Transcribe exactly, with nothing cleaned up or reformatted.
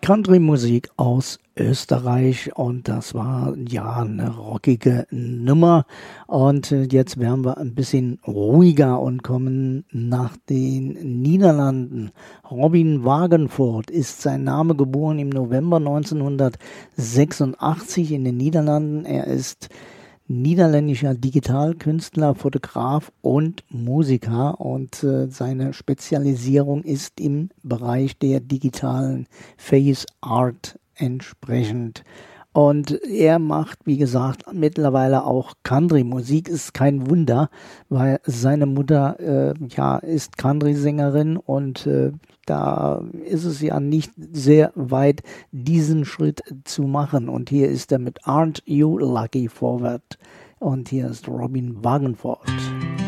Country-Musik aus Österreich und das war ja eine rockige Nummer und jetzt werden wir ein bisschen ruhiger und kommen nach den Niederlanden. Robin Wagenfort ist sein Name, geboren im November neunzehnhundertsechsundachtzig in den Niederlanden. Er ist niederländischer Digitalkünstler, Fotograf und Musiker und äh, seine Spezialisierung ist im Bereich der digitalen Face Art entsprechend. Und er macht, wie gesagt, mittlerweile auch Country-Musik. Ist kein Wunder, weil seine Mutter äh, ja ist Country-Sängerin und äh, da ist es ja nicht sehr weit, diesen Schritt zu machen. Und hier ist er mit Aren't You Lucky Forward. Und hier ist Robin Wagenfort.